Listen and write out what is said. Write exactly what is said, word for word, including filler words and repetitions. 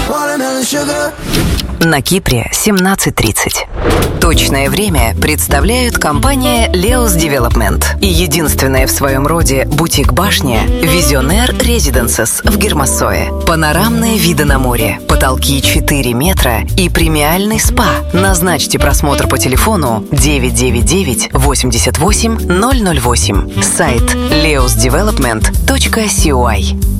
На Кипре семнадцать тридцать. Точное время представляют компания Leos Development и единственная в своем роде бутик-башня Visionaire Residences в Гермассое. Панорамные виды на море, потолки четыре метра и премиальный спа. Назначьте просмотр по телефону девять девять девять восемьдесят восемь ноль ноль восемь. Сайт leos development точка си о ай.